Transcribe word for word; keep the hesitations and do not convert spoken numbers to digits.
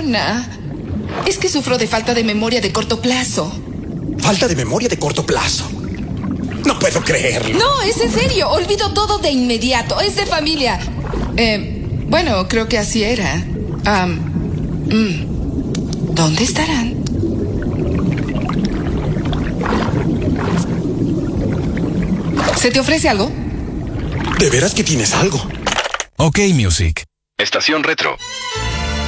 perdona. Es que sufro de falta de memoria de corto plazo. ¿Falta de memoria de corto plazo? No puedo creerlo. No, es en serio. Olvido todo de inmediato. Es de familia. Eh, bueno, creo que así era. Um, mm, ¿Dónde estarán? ¿Se te ofrece algo? ¿De veras que tienes algo? Ok, Music. Estación Retro.